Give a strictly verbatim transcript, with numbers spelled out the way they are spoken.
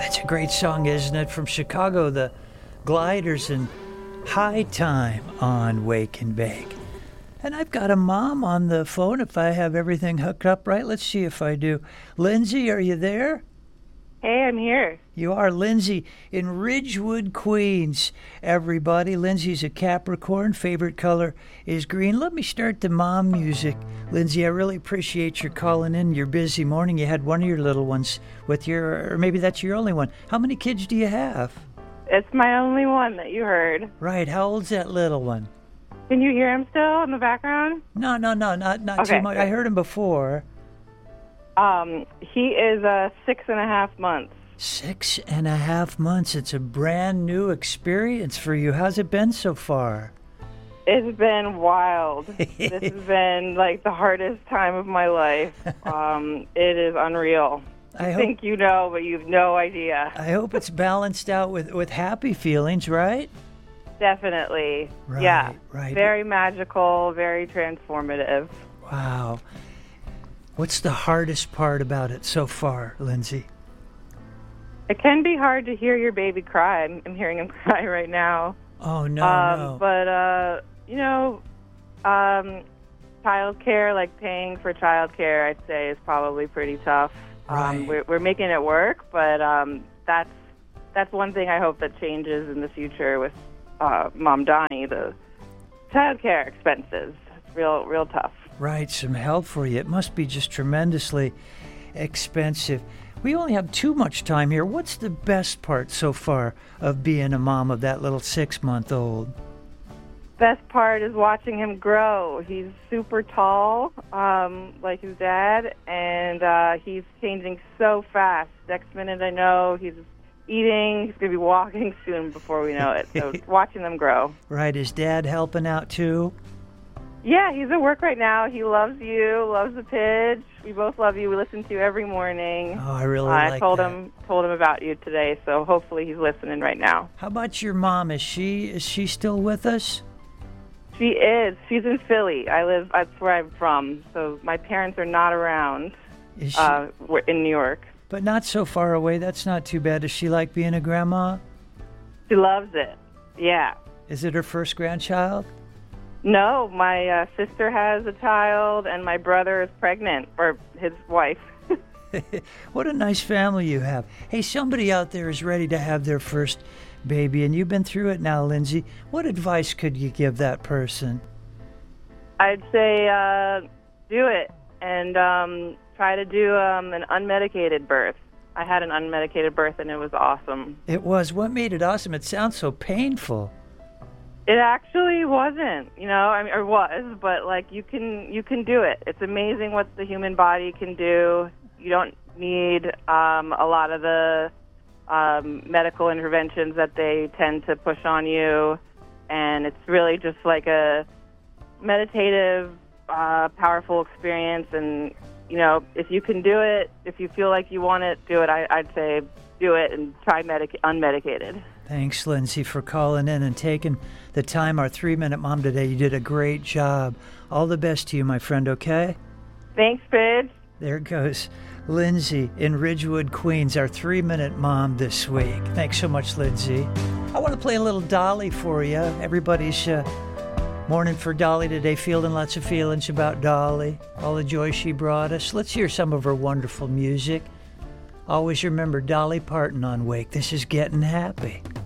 That's a great song, isn't it? From Chicago, the Gliders and High Time on Wake and Bake. And I've got a mom on the phone if I have everything hooked up right. Let's see if I do. Lindsay, are you there? Hey, I'm here. You are. Lindsay in Ridgewood, Queens. Everybody, Lindsay's a Capricorn. Favorite color is green. Let me start the mom music. Lindsay, I really appreciate your calling in your busy morning. You had one of your little ones with your, or maybe that's your only one. How many kids do you have? It's my only one that you heard. Right. How old's that little one? Can you hear him still in the background? No, no, no, not not Okay, too much. good. I heard him before. Um, he is uh, six and a half months. Six and a half months. It's a brand new experience for you. How's it been so far? It's been wild. This has been like the hardest time of my life. Um, it is unreal. I I hope, think you know, but you have no idea. I hope it's balanced out with, with happy feelings, right? Definitely. Right, yeah. right. Very magical, very transformative. Wow. What's the hardest part about it so far, Lindsay? It can be hard to hear your baby cry. I'm, I'm hearing him cry right now. Oh, no, um, no. But, uh, you know, um, child care, like paying for child care, I'd say is probably pretty tough. Right. Um, we're, we're making it work, but um, that's that's one thing I hope that changes in the future with uh, Mom Donnie, the child care expenses. It's real, real tough. Right, some help for you. It must be just tremendously expensive. We only have too much time here. What's the best part so far of being a mom of that little six-month-old? Best part is watching him grow. He's super tall, um, like his dad, and uh, he's changing so fast. Next minute I know he's eating, he's going to be walking soon before we know it. So watching them grow. Right, is Dad helping out too? Yeah, he's at work right now. He loves you, loves the pitch. We both love you. We listen to you every morning. Oh, I really uh, I like told that. him told him about you today, so hopefully he's listening right now. How about your mom? Is she is she still with us? She is. She's in Philly. I live. That's where I'm from. So my parents are not around. Is she, Uh, we're in New York. but not so far away. That's not too bad. Does she like being a grandma? She loves it. Yeah. Is it her first grandchild? No, my uh, sister has a child, and my brother is pregnant, or his wife. What a nice family you have. Hey, somebody out there is ready to have their first baby, and you've been through it now, Lindsay. What advice could you give that person? I'd say uh, do it, and um, try to do um, an unmedicated birth. I had an unmedicated birth, and it was awesome. It was. What made it awesome? It sounds so painful. It actually wasn't, you know, I mean, or was, but like you can you can do it. It's amazing what the human body can do. You don't need um, a lot of the um, medical interventions that they tend to push on you, and it's really just like a meditative, uh, powerful experience. And you know, if you can do it, if you feel like you want it, do it. I, I'd say do it and try medic- unmedicated. Thanks, Lindsay, for calling in and taking the time. Our three-minute mom today. You did a great job. All the best to you, my friend, okay? Thanks, Pidge. There goes Lindsay in Ridgewood, Queens, our three-minute mom this week. Thanks so much, Lindsay. I want to play a little Dolly for you. Everybody's uh, mourning for Dolly today, feeling lots of feelings about Dolly, all the joy she brought us. Let's hear some of her wonderful music. Always remember Dolly Parton on Wake. This is Getting Happy.